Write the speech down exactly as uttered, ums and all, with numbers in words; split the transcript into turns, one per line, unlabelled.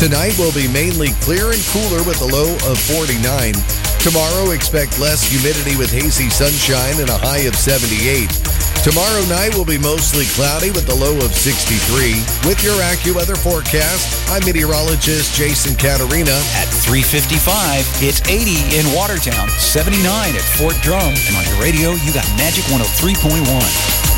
Tonight will be mainly clear and cooler with a low of forty-nine. Tomorrow, expect less humidity with hazy sunshine and a high of seventy-eight. Tomorrow night will be mostly cloudy with a low of sixty-three. With your AccuWeather forecast, I'm meteorologist Jason Caterina.
At three fifty-five, it's eighty in Watertown, seventy-nine at Fort Drum, and on your radio, you got Magic one oh three point one.